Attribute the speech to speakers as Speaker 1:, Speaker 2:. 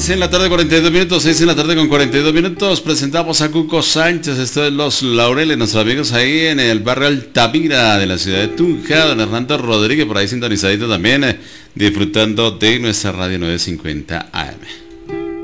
Speaker 1: 6 en la tarde, 42 minutos, 6 en la tarde con 42 minutos. Presentamos a Cuco Sánchez, esto es Los Laureles, nuestros amigos ahí en el barrio Altamira de la ciudad de Tunja. Don Hernando Rodríguez por ahí sintonizadito también, disfrutando de nuestra radio 950 AM.